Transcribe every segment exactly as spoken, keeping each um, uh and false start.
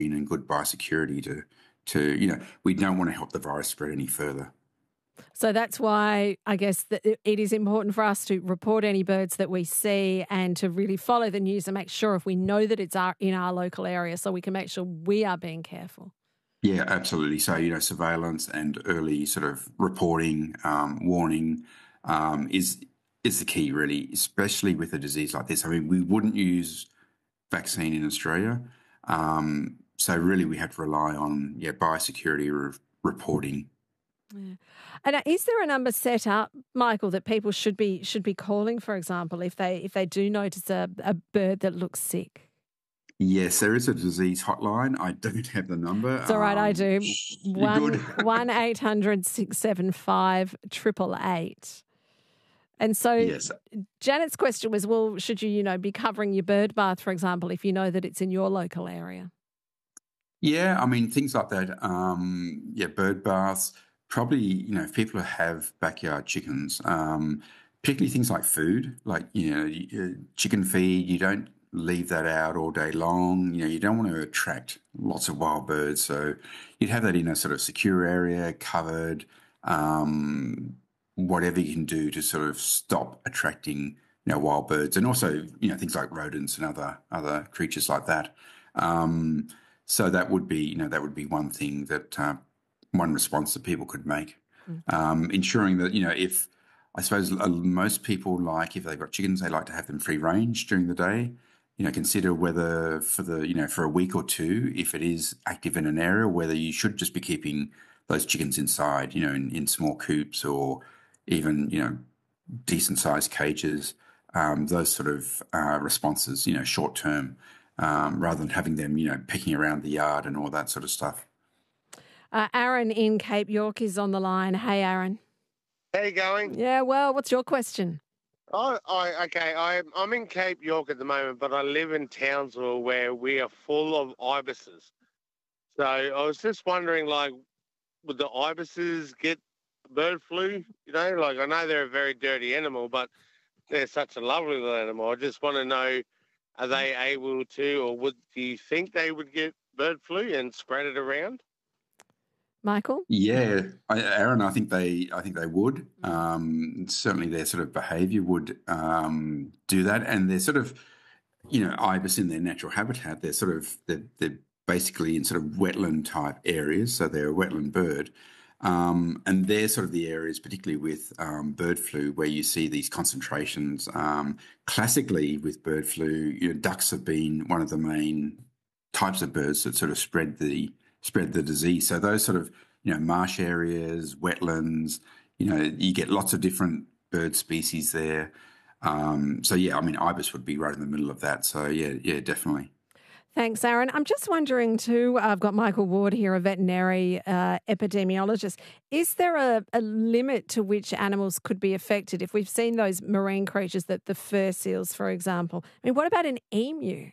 and good biosecurity to, to, you know, we don't want to help the virus spread any further. So that's why I guess that it is important for us to report any birds that we see and to really follow the news and make sure if we know that it's our, in our local area so we can make sure we are being careful. Yeah, absolutely. So, you know, surveillance and early sort of reporting, um, warning um, is is the key, really, especially with a disease like this. I mean, we wouldn't use vaccine in Australia. Um, so really we have to rely on, yeah, biosecurity re- reporting. Yeah. And is there a number set up, Michael, that people should be should be calling, for example, if they if they do notice a, a bird that looks sick? Yes, there is a disease hotline. I don't have the number. It's all right, um, I do. One one eight hundred six seven five triple eight. And so yes. Janet's question was, well, should you, you know, be covering your bird bath, for example, if you know that it's in your local area? Yeah, I mean, things like that. Um, yeah, bird baths. Probably, you know, if people have backyard chickens, um, particularly things like food, like, you know, chicken feed, you don't leave that out all day long. You know, you don't want to attract lots of wild birds. So you'd have that in a sort of secure area, covered, um, whatever you can do to sort of stop attracting, you know, wild birds, and also, you know, things like rodents and other other creatures like that. Um, so that would be, you know, that would be one thing that uh, one response that people could make. Mm. Um, ensuring that, you know, if I suppose uh, most people like, if they've got chickens, they like to have them free range during the day. You know, consider whether for the, you know, for a week or two, if it is active in an area, whether you should just be keeping those chickens inside, you know, in, in small coops or even, you know, decent sized cages, um, those sort of uh, responses, you know, short term, um, rather than having them, you know, picking around the yard and all that sort of stuff. Uh, Aaron in Cape York is on the line. Hey, Aaron. How you going? Yeah, well, what's your question? Oh, I, okay. I, I'm in Cape York at the moment, but I live in Townsville where we are full of ibises. So I was just wondering, like, would the ibises get bird flu? You know, like, I know they're a very dirty animal, but they're such a lovely little animal. I just want to know, are they able to, or would do you think they would get bird flu and spread it around? Michael? Yeah, I, Aaron, I think they, I think they would. Um, certainly, their sort of behaviour would um, do that, and they're sort of, you know, ibis in their natural habitat. They're sort of, they're, they're basically in sort of wetland type areas, so they're a wetland bird, um, and they're sort of the areas, particularly with um, bird flu, where you see these concentrations. Um, classically, with bird flu, you know, ducks have been one of the main types of birds that sort of spread the spread the disease. So those sort of, you know, marsh areas, wetlands, you know, you get lots of different bird species there. Um, so, yeah, I mean, ibis would be right in the middle of that. So, yeah, yeah, definitely. Thanks, Aaron. I'm just wondering too, I've got Michael Ward here, a veterinary uh, epidemiologist. Is there a, a limit to which animals could be affected? If we've seen those marine creatures, that the fur seals, for example. I mean, what about an emu?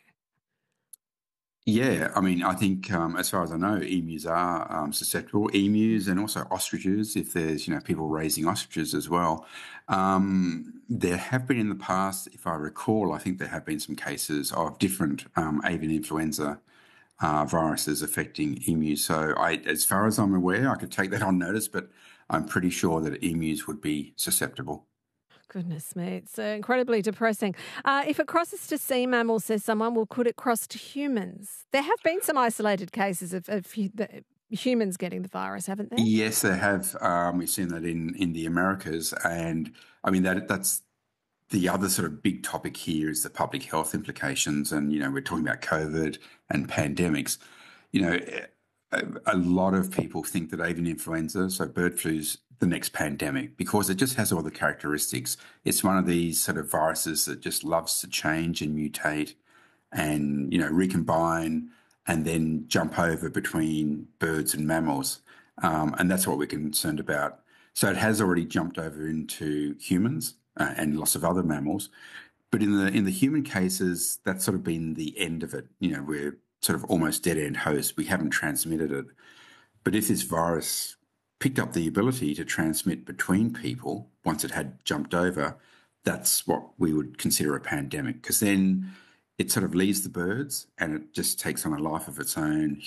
Yeah, I mean, I think um, as far as I know, emus are um, susceptible. Emus and also ostriches, if there's, you know, people raising ostriches as well. Um, there have been in the past, if I recall, I think there have been some cases of different um, avian influenza uh, viruses affecting emus. So I, as far as I'm aware, I could take that on notice, but I'm pretty sure that emus would be susceptible. Goodness me, it's uh, incredibly depressing. Uh, if it crosses to sea mammals, says someone, well, could it cross to humans? There have been some isolated cases of, of the humans getting the virus, haven't there? Yes, there have. Um, we've seen that in, in the Americas. And, I mean, that that's the other sort of big topic here is the public health implications. And, you know, we're talking about COVID and pandemics. You know, a, a lot of people think that avian influenza, so bird flu's the next pandemic, because it just has all the characteristics. It's one of these sort of viruses that just loves to change and mutate and, you know, recombine and then jump over between birds and mammals. Um, and that's what we're concerned about. So it has already jumped over into humans uh, and lots of other mammals. But in the in the human cases, that's sort of been the end of it. You know, we're sort of almost dead-end host. We haven't transmitted it. But if this virus picked up the ability to transmit between people once it had jumped over, that's what we would consider a pandemic. Because then it sort of leaves the birds and it just takes on a life of its own,